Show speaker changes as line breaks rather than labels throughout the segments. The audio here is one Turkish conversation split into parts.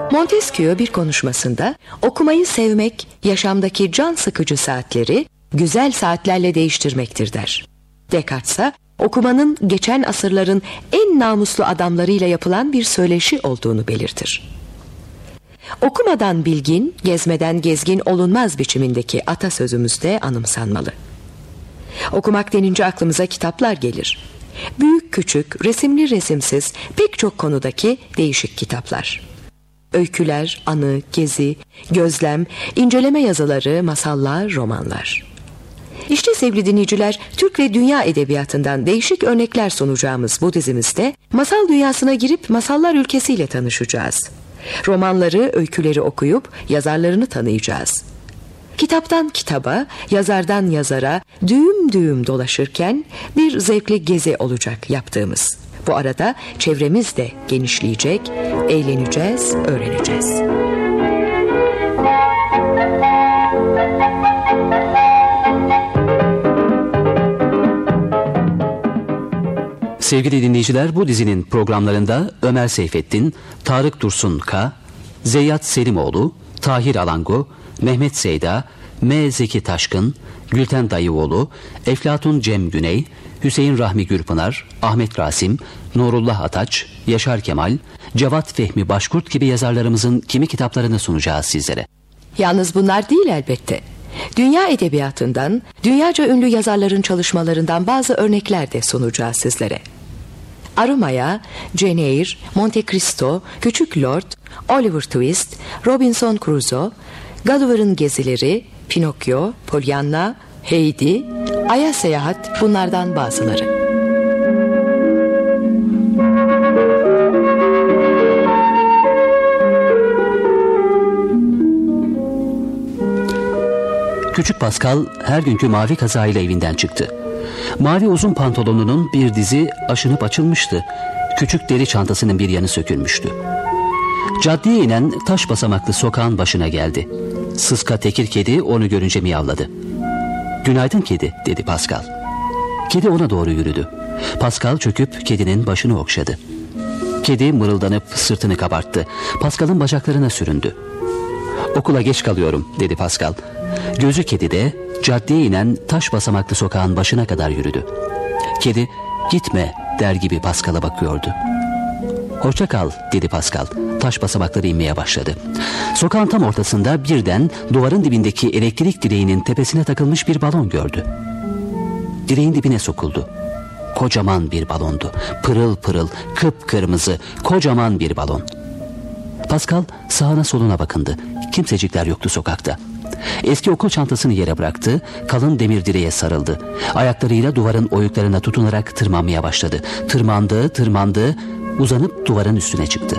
Montesquieu bir konuşmasında okumayı sevmek, yaşamdaki can sıkıcı saatleri güzel saatlerle değiştirmektir der. Descartes ise okumanın geçen asırların en namuslu adamlarıyla yapılan bir söyleşi olduğunu belirtir. Okumadan bilgin, gezmeden gezgin olunmaz biçimindeki atasözümüz de anımsanmalı. Okumak denince aklımıza kitaplar gelir. Büyük küçük, resimli resimsiz pek çok konudaki değişik kitaplar. Öyküler, anı, gezi, gözlem, inceleme yazıları, masallar, romanlar. İşte sevgili dinleyiciler, Türk ve dünya edebiyatından değişik örnekler sunacağımız bu dizimizde masal dünyasına girip masallar ülkesiyle tanışacağız. Romanları, öyküleri okuyup yazarlarını tanıyacağız. Kitaptan kitaba, yazardan yazara düğüm düğüm dolaşırken bir zevkli gezi olacak yaptığımız. Bu arada çevremiz de genişleyecek, eğleneceğiz, öğreneceğiz.
Sevgili dinleyiciler, bu dizinin programlarında Ömer Seyfettin, Tarık Dursun K, Zeyyat Selimoğlu, Tahir Alango, Mehmet Seyda, M. Zeki Taşkın, Gülten Dayıoğlu, Eflatun Cem Güney, Hüseyin Rahmi Gürpınar, Ahmet Rasim, Nurullah Ataç, Yaşar Kemal, Cevat Fehmi Başkurt gibi yazarlarımızın kimi kitaplarını sunacağız sizlere.
Yalnız bunlar değil elbette. Dünya edebiyatından, dünyaca ünlü yazarların çalışmalarından bazı örnekler de sunacağız sizlere. Arumaya, Jane Eyre, Monte Cristo, Küçük Lord, Oliver Twist, Robinson Crusoe, Gulliver'ın Gezileri, Pinokyo, Pollyanna, Heidi, Ay'a Seyahat bunlardan bazıları.
Küçük Pascal her günkü mavi kazağıyla evinden çıktı. Mavi uzun pantolonunun bir dizi aşınıp açılmıştı. Küçük deri çantasının bir yanı sökülmüştü. Caddeye inen taş basamaklı sokağın başına geldi. Sıska tekir kedi onu görünce miyavladı. "Günaydın kedi," dedi Pascal. Kedi ona doğru yürüdü. Pascal çöküp kedinin başını okşadı. Kedi mırıldanıp sırtını kabarttı. Pascal'ın bacaklarına süründü. "Okula geç kalıyorum," dedi Pascal. Gözü kedide caddeye inen taş basamaklı sokağın başına kadar yürüdü. Kedi "Gitme," der gibi Pascal'a bakıyordu. "Hoşça kal," dedi Pascal. Taş basamakları inmeye başladı. Sokağın tam ortasında birden duvarın dibindeki elektrik direğinin tepesine takılmış bir balon gördü. Direğin dibine sokuldu. Kocaman bir balondu. Pırıl pırıl, kıpkırmızı, kocaman bir balon. Pascal sağına soluna bakındı. Kimsecikler yoktu sokakta. Eski okul çantasını yere bıraktı, kalın demir direğe sarıldı. Ayaklarıyla duvarın oyuklarına tutunarak tırmanmaya başladı. Tırmandı, uzanıp duvarın üstüne çıktı.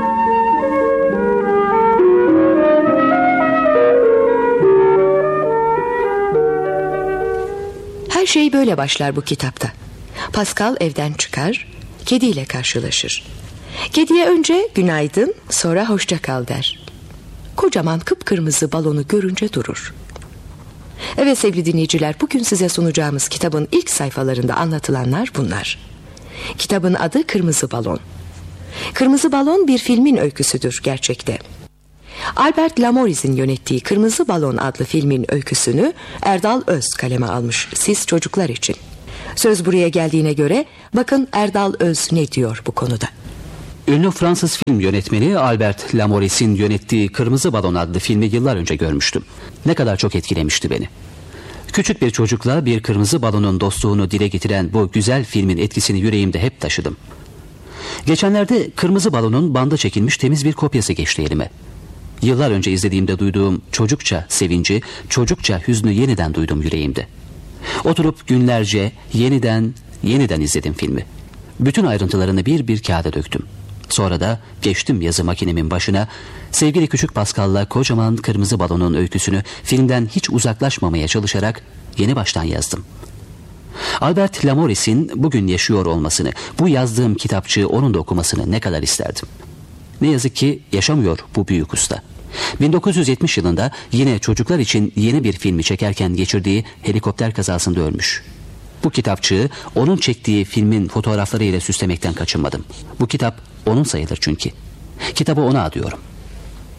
Her şey böyle başlar bu kitapta. Pascal evden çıkar, kediyle karşılaşır. Kediye önce günaydın, sonra hoşça kal der. Kocaman kıpkırmızı balonu görünce durur. Evet sevgili dinleyiciler, bugün size sunacağımız kitabın ilk sayfalarında anlatılanlar bunlar. Kitabın adı Kırmızı Balon. Kırmızı Balon bir filmin öyküsüdür gerçekte. Albert Lamoris'in yönettiği Kırmızı Balon adlı filmin öyküsünü Erdal Öz kaleme almış, siz çocuklar için. Söz buraya geldiğine göre bakın Erdal Öz ne diyor bu konuda.
Ünlü Fransız film yönetmeni Albert Lamoris'in yönettiği Kırmızı Balon adlı filmi yıllar önce görmüştüm. Ne kadar çok etkilemişti beni. Küçük bir çocukla bir kırmızı balonun dostluğunu dile getiren bu güzel filmin etkisini yüreğimde hep taşıdım. Geçenlerde Kırmızı Balon'un banda çekilmiş temiz bir kopyası geçti elime. Yıllar önce izlediğimde duyduğum çocukça sevinci, çocukça hüznü yeniden duydum yüreğimde. Oturup günlerce yeniden izledim filmi. Bütün ayrıntılarını bir bir kağıda döktüm. Sonra da geçtim yazı makinemin başına, sevgili Küçük Pascal'la kocaman Kırmızı Balon'un öyküsünü filmden hiç uzaklaşmamaya çalışarak yeni baştan yazdım. Albert Lamoris'in bugün yaşıyor olmasını, bu yazdığım kitapçığı onun da okumasını ne kadar isterdim. Ne yazık ki yaşamıyor bu büyük usta. 1970 yılında yine çocuklar için yeni bir filmi çekerken geçirdiği helikopter kazasında ölmüş. Bu kitapçığı onun çektiği filmin fotoğraflarıyla süslemekten kaçınmadım. Bu kitap onun sayılır çünkü. Kitabı ona adıyorum.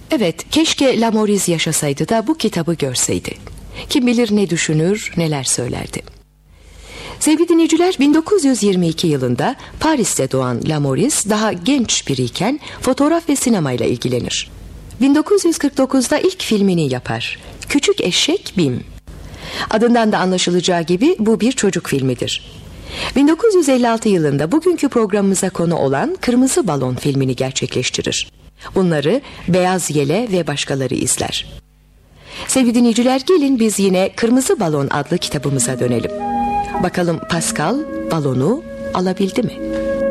Evet, keşke Lamouris yaşasaydı da bu kitabı görseydi. Kim bilir ne düşünür, neler söylerdi. Sevgili dinleyiciler, 1922 yılında Paris'te doğan Lamouris daha genç biriyken fotoğraf ve sinemayla ilgilenir. 1949'da ilk filmini yapar. Küçük Eşek Bim. Adından da anlaşılacağı gibi bu bir çocuk filmidir. 1956 yılında bugünkü programımıza konu olan Kırmızı Balon filmini gerçekleştirir. Bunları Beyaz Yele ve başkaları izler. Sevgili dinleyiciler, gelin biz yine Kırmızı Balon adlı kitabımıza dönelim. Bakalım Pascal balonu alabildi mi?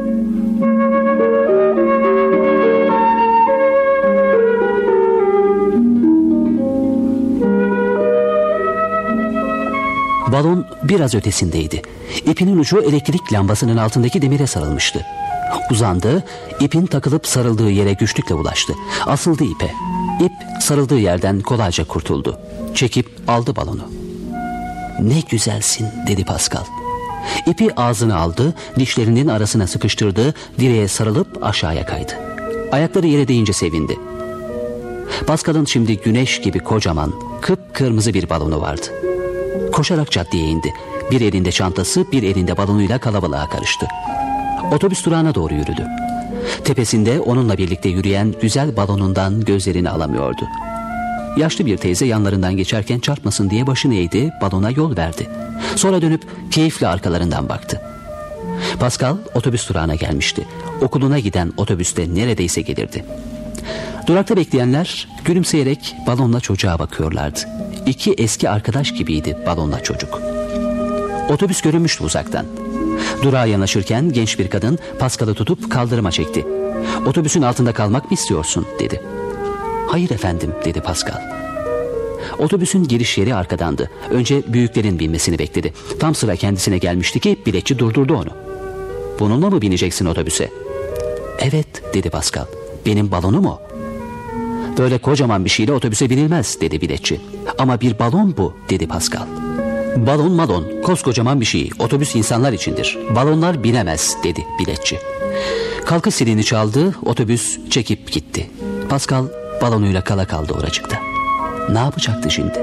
Balon biraz ötesindeydi. İpinin ucu elektrik lambasının altındaki demire sarılmıştı. Uzandı, ipin takılıp sarıldığı yere güçlükle ulaştı. Asıldı ipe. İp sarıldığı yerden kolayca kurtuldu. Çekip aldı balonu. "Ne güzelsin," dedi Pascal. İpi ağzına aldı, dişlerinin arasına sıkıştırdı, direğe sarılıp aşağıya kaydı. Ayakları yere değince sevindi. Pascal'ın şimdi güneş gibi kocaman, kıpkırmızı bir balonu vardı. Koşarak caddeye indi. Bir elinde çantası, bir elinde balonuyla kalabalığa karıştı. Otobüs durağına doğru yürüdü. Tepesinde onunla birlikte yürüyen güzel balonundan gözlerini alamıyordu. Yaşlı bir teyze yanlarından geçerken çarpmasın diye başını eğdi, balona yol verdi. Sonra dönüp keyifle arkalarından baktı. Pascal otobüs durağına gelmişti. Okuluna giden otobüste neredeyse gelirdi. Durakta bekleyenler gülümseyerek balonla çocuğa bakıyorlardı. İki eski arkadaş gibiydi balonla çocuk. Otobüs görünmüştü uzaktan. Durağa yanaşırken genç bir kadın Pascal'ı tutup kaldırıma çekti. "Otobüsün altında kalmak mı istiyorsun?" dedi. "Hayır efendim," dedi Pascal. Otobüsün giriş yeri arkadandı. Önce büyüklerin binmesini bekledi. Tam sıra kendisine gelmişti ki biletçi durdurdu onu. "Bununla mı bineceksin otobüse?" "Evet," dedi Pascal. "Benim balonum o." "Böyle kocaman bir şeyle otobüse binilmez," dedi biletçi. "Ama bir balon bu," dedi Pascal. "Balon malon, koskocaman bir şey. Otobüs insanlar içindir. Balonlar binemez," dedi biletçi. Kalkış zilini çaldı, otobüs çekip gitti. Pascal balonuyla kala kaldı oracıkta. Ne yapacaktı şimdi?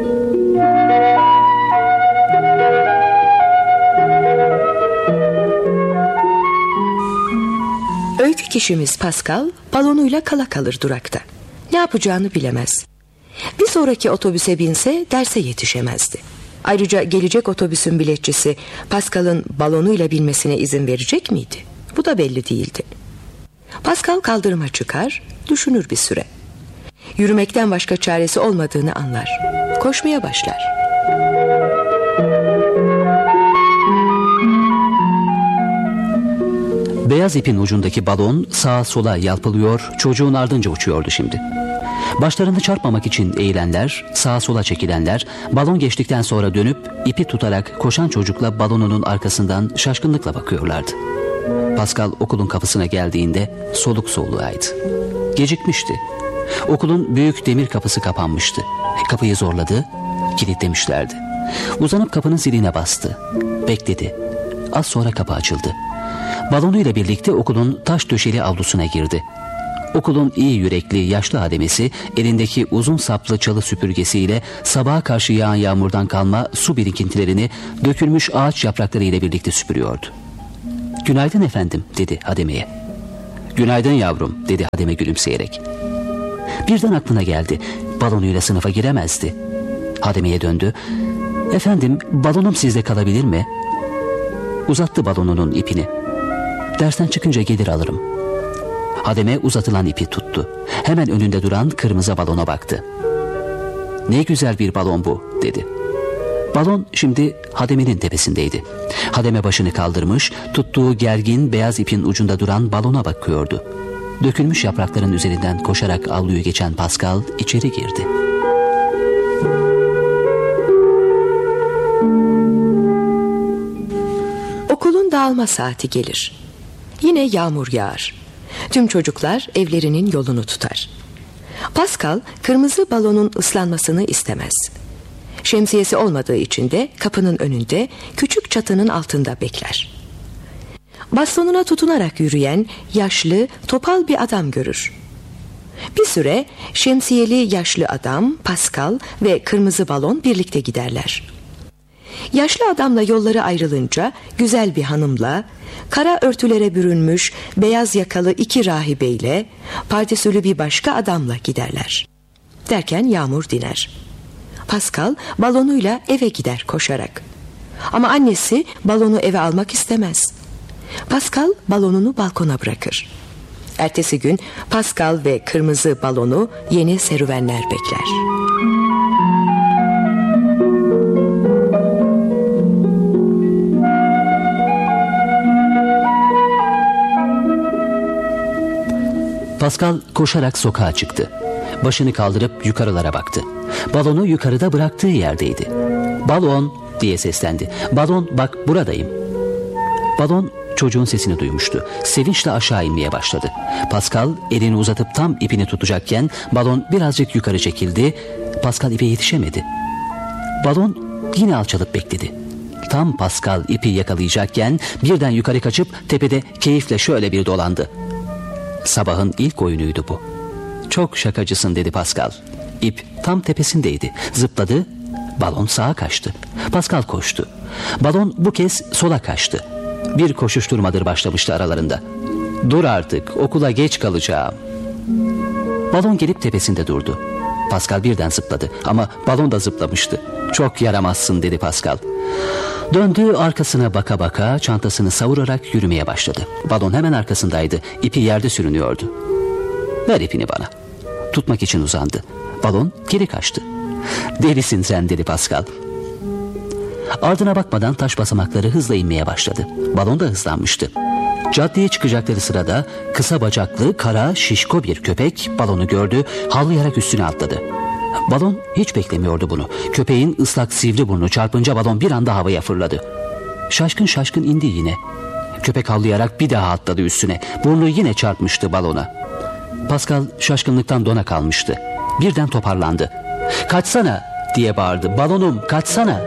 Öykü kişimiz Pascal balonuyla kala kalır durakta. Ne yapacağını bilemez. Bir sonraki otobüse binse derse yetişemezdi. Ayrıca gelecek otobüsün biletçisi Pascal'ın balonuyla binmesine izin verecek miydi? Bu da belli değildi. Pascal kaldırıma çıkar, düşünür bir süre. Yürümekten başka çaresi olmadığını anlar. Koşmaya başlar.
Beyaz ipin ucundaki balon sağa sola yalpalıyor, çocuğun ardınca uçuyordu şimdi. Başlarını çarpmamak için eğilenler, sağa sola çekilenler, balon geçtikten sonra dönüp ipi tutarak koşan çocukla balonunun arkasından şaşkınlıkla bakıyorlardı. Pascal okulun kapısına geldiğinde soluk soluğaydı. Gecikmişti. Okulun büyük demir kapısı kapanmıştı. Kapıyı zorladı, kilitlemişlerdi. Uzanıp kapının ziline bastı. Bekledi. Az sonra kapı açıldı. Balonuyla birlikte okulun taş döşeli avlusuna girdi. Okulun iyi yürekli yaşlı hademesi elindeki uzun saplı çalı süpürgesiyle sabaha karşı yağan yağmurdan kalma su birikintilerini dökülmüş ağaç yaprakları ile birlikte süpürüyordu. "Günaydın efendim," dedi hademeye. "Günaydın yavrum," dedi hademe gülümseyerek. Birden aklına geldi. Balonuyla sınıfa giremezdi. Hademeye döndü. "Efendim, balonum sizde kalabilir mi?" Uzattı balonunun ipini. "Dersten çıkınca gelir alırım." Hademe uzatılan ipi tuttu. Hemen önünde duran kırmızı balona baktı. "Ne güzel bir balon bu," dedi. Balon şimdi hademenin tepesindeydi. Hademe başını kaldırmış, tuttuğu gergin beyaz ipin ucunda duran balona bakıyordu. Dökülmüş yaprakların üzerinden koşarak avluyu geçen Pascal içeri girdi.
Okulun dağılma saati gelir. Yine yağmur yağar. Tüm çocuklar evlerinin yolunu tutar. Pascal kırmızı balonun ıslanmasını istemez. Şemsiyesi olmadığı için de kapının önünde küçük çatının altında bekler. Bastonuna tutunarak yürüyen yaşlı, topal bir adam görür. Bir süre şemsiyeli yaşlı adam, Pascal ve kırmızı balon birlikte giderler. Yaşlı adamla yolları ayrılınca güzel bir hanımla, kara örtülere bürünmüş beyaz yakalı iki rahibeyle, pardesülü bir başka adamla giderler. Derken yağmur diner. Pascal balonuyla eve gider koşarak. Ama annesi balonu eve almak istemez. Pascal balonunu balkona bırakır. Ertesi gün Pascal ve kırmızı balonu yeni serüvenler bekler.
Pascal koşarak sokağa çıktı. Başını kaldırıp yukarılara baktı. Balonu yukarıda bıraktığı yerdeydi. "Balon!" diye seslendi. "Balon, bak buradayım." Balon çocuğun sesini duymuştu. Sevinçle aşağı inmeye başladı. Pascal elini uzatıp tam ipini tutacakken balon birazcık yukarı çekildi. Pascal ipe yetişemedi. Balon yine alçalıp bekledi. Tam Pascal ipi yakalayacakken birden yukarı kaçıp tepede keyifle şöyle bir dolandı. Sabahın ilk oyunuydu bu. "Çok şakacısın," dedi Pascal. İp tam tepesindeydi. Zıpladı. Balon sağa kaçtı. Pascal koştu. Balon bu kez sola kaçtı. Bir koşuşturmadır başlamıştı aralarında. "Dur artık, okula geç kalacağım." Balon gelip tepesinde durdu. Pascal birden zıpladı ama balon da zıplamıştı. "Çok yaramazsın," dedi Pascal. Döndü, arkasına baka baka çantasını savurarak yürümeye başladı. Balon hemen arkasındaydı. İpi yerde sürünüyordu. "Ver ipini bana." Tutmak için uzandı. Balon geri kaçtı. "Delisin sen," dedi Pascal. Ardına bakmadan taş basamakları hızla inmeye başladı. Balon da hızlanmıştı. Caddeye çıkacakları sırada kısa bacaklı, kara, şişko bir köpek balonu gördü, havlayarak üstüne atladı. Balon hiç beklemiyordu bunu. Köpeğin ıslak sivri burnu çarpınca balon bir anda havaya fırladı. Şaşkın şaşkın indi yine. Köpek havlayarak bir daha atladı üstüne. Burnu yine çarpmıştı balona. Pascal şaşkınlıktan dona kalmıştı. Birden toparlandı. "Kaçsana!" diye bağırdı. "Balonum, kaçsana!"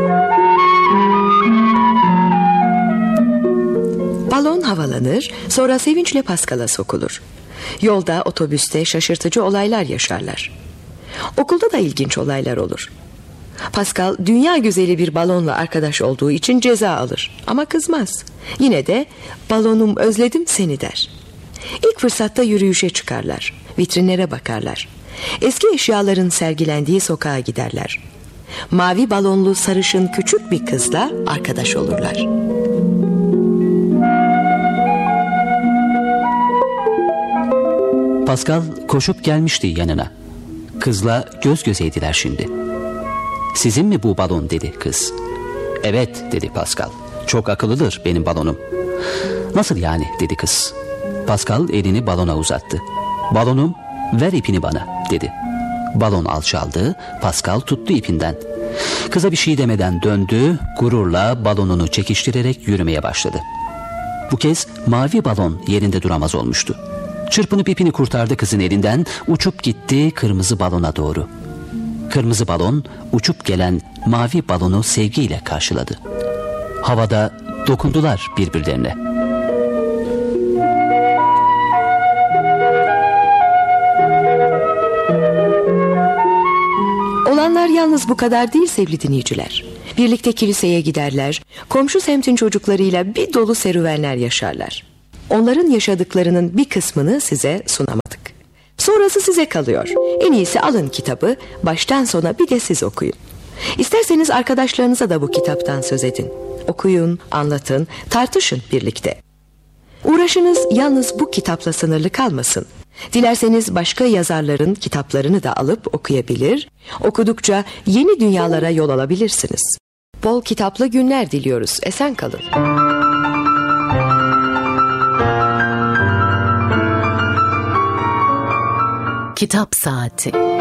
Balon havalanır, sonra sevinçle Pascal'a sokulur. Yolda, otobüste şaşırtıcı olaylar yaşarlar. Okulda da ilginç olaylar olur. Pascal dünya güzeli bir balonla arkadaş olduğu için ceza alır ama kızmaz. Yine de "Balonum, özledim seni," der. İlk fırsatta yürüyüşe çıkarlar. Vitrinlere bakarlar. Eski eşyaların sergilendiği sokağa giderler. Mavi balonlu sarışın küçük bir kızla arkadaş olurlar.
Pascal koşup gelmişti yanına. Kızla göz gözeydiler şimdi. "Sizin mi bu balon?" dedi kız. "Evet," dedi Pascal. "Çok akıllıdır benim balonum." "Nasıl yani?" dedi kız. Pascal elini balona uzattı. "Balonum, ver ipini bana," dedi. Balon alçaldı. Pascal tuttu ipinden. Kıza bir şey demeden döndü, gururla balonunu çekiştirerek yürümeye başladı. Bu kez mavi balon yerinde duramaz olmuştu. Çırpınıp ipini kurtardı kızın elinden, uçup gitti kırmızı balona doğru. Kırmızı balon uçup gelen mavi balonu sevgiyle karşıladı. Havada dokundular birbirlerine.
Olanlar yalnız bu kadar değil sevgili dinleyiciler. Birlikte kiliseye giderler, komşu semtin çocuklarıyla bir dolu serüvenler yaşarlar. Onların yaşadıklarının bir kısmını size sunamadık. Sonrası size kalıyor. En iyisi alın kitabı, baştan sona bir de siz okuyun. İsterseniz arkadaşlarınıza da bu kitaptan söz edin. Okuyun, anlatın, tartışın birlikte. Uğraşınız yalnız bu kitapla sınırlı kalmasın. Dilerseniz başka yazarların kitaplarını da alıp okuyabilir, okudukça yeni dünyalara yol alabilirsiniz. Bol kitaplı günler diliyoruz. Esen kalın.
Kitap Saati.